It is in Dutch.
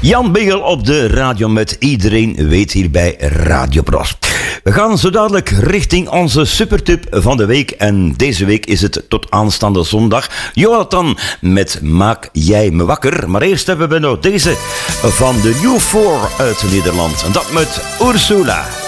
Jan Bigel op de radio met Iedereen Weet hier bij Radio Bros. We gaan zo dadelijk richting onze supertip van de week. En deze week is het tot aanstaande zondag. Jonathan met Maak Jij Me Wakker. Maar eerst hebben we nog deze van de New Four uit Nederland. En dat met Ursula.